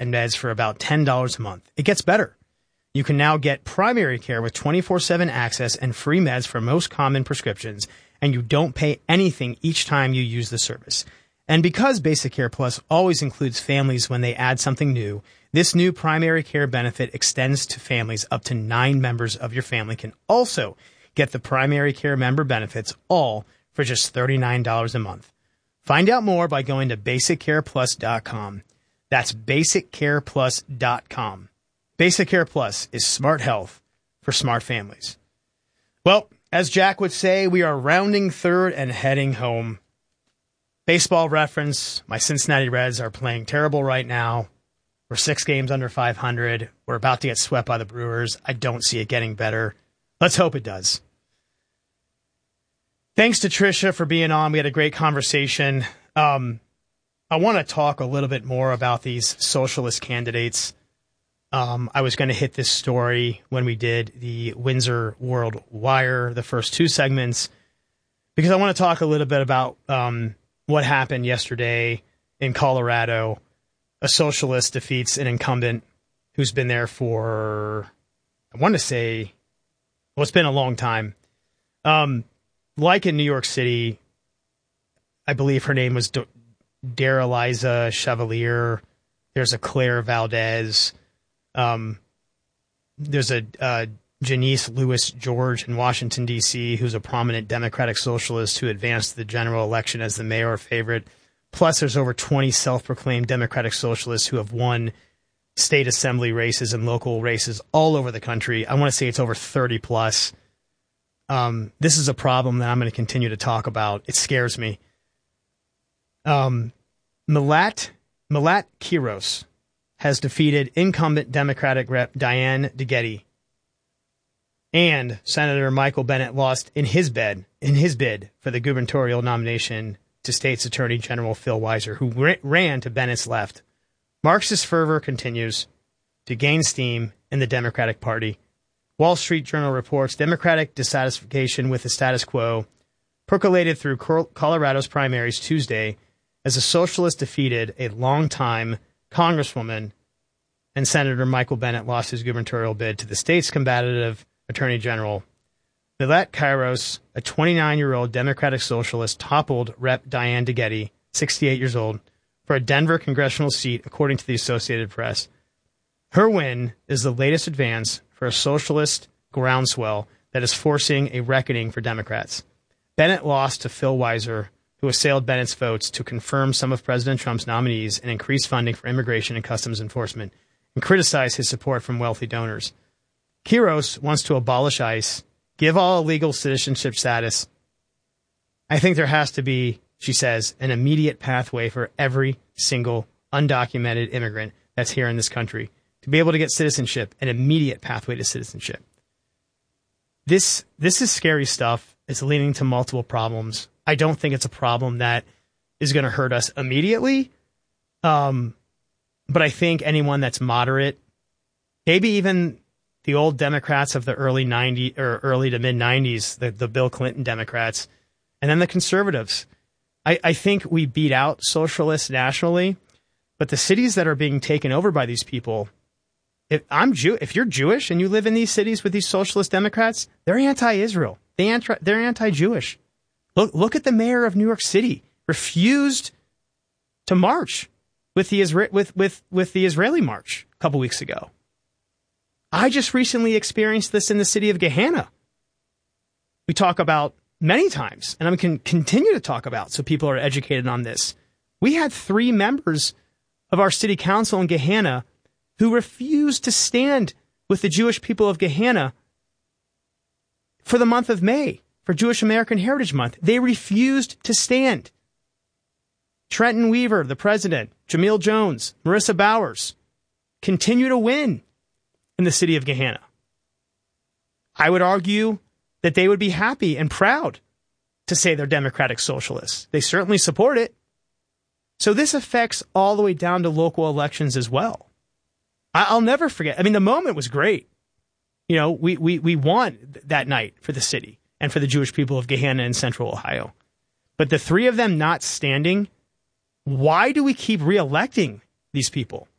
and meds for about $10 a month. It gets better. You can now get primary care with 24/7 access and free meds for most common prescriptions, and you don't pay anything each time you use the service. And because Basic Care Plus always includes families when they add something new, this new primary care benefit extends to families. Up to 9 members of your family can also get the primary care member benefits, all for just $39 a month. Find out more by going to BasicCarePlus.com. That's BasicCarePlus.com. Basic Care Plus is smart health for smart families. Well, as Jack would say, we are rounding third and heading home. Baseball reference, my Cincinnati Reds are playing terrible right now. We're 6 games under 500. We're about to get swept by the Brewers. I don't see it getting better. Let's hope it does. Thanks to Tricia for being on. We had a great conversation. I want to talk a little bit more about these socialist candidates. I was going to hit this story when we did the Windsor World Wire, the first 2 segments, because I want to talk a little bit about what happened yesterday in Colorado. A socialist defeats an incumbent who's been there for, I want to say, well, it's been a long time. Like in New York City, I believe her name was Daraliza Chevalier. There's a Claire Valdez. There's a Janice Lewis George in Washington, D.C., who's a prominent Democratic socialist who advanced the general election as the mayor favorite. Plus, there's over 20 self-proclaimed Democratic socialists who have won state assembly races and local races all over the country. I want to say it's over 30 plus. This is a problem that I'm going to continue to talk about. It scares me. Malat Quiros has defeated incumbent Democratic Rep Diane DeGette, and Senator Michael Bennet lost in his bid for the gubernatorial nomination to State's Attorney General Phil Weiser, who ran to Bennett's left. Marxist fervor continues to gain steam in the Democratic Party. Wall Street Journal reports Democratic dissatisfaction with the status quo percolated through Colorado's primaries Tuesday as a socialist defeated a longtime Congresswoman, and Senator Michael Bennet lost his gubernatorial bid to the state's combative Attorney General. Malat Quiros, a 29-year-old Democratic socialist, toppled Rep. Diane DeGette, 68 years old, for a Denver congressional seat, according to the Associated Press. Her win is the latest advance for a socialist groundswell that is forcing a reckoning for Democrats. Bennet lost to Phil Weiser, who assailed Bennett's votes to confirm some of President Trump's nominees and increase funding for immigration and customs enforcement, and criticized his support from wealthy donors. Quiros wants to abolish ICE, give all illegal citizenship status. I think there has to be, she says, an immediate pathway for every single undocumented immigrant that's here in this country to be able to get citizenship, an immediate pathway to citizenship. This is scary stuff. It's leading to multiple problems. I don't think it's a problem that is going to hurt us immediately. But I think anyone that's moderate, maybe even the old Democrats of the early to mid 90s, the Bill Clinton Democrats, and then the conservatives. I think we beat out socialists nationally, but the cities that are being taken over by these people, if you're Jewish and you live in these cities with these socialist Democrats, they're anti-Israel. They're anti-Jewish. Look at the mayor of New York City, refused to march with the Israeli march a couple weeks ago. I just recently experienced this in the city of Gehenna. We talk about many times, and I can continue to talk about so people are educated on this. We had 3 members of our city council in Gehenna who refused to stand with the Jewish people of Gehenna for the month of May, for Jewish American Heritage Month. They refused to stand. Trenton Weaver, the president, Jamil Jones, Marissa Bowers, continue to win in the city of Gehenna. I would argue that they would be happy and proud to say they're democratic socialists. They certainly support it. So this affects all the way down to local elections as well. I'll never forget. I mean, the moment was great. You know, we won that night for the city and for the Jewish people of Gehenna in central Ohio. But the 3 of them not standing, why do we keep reelecting these people?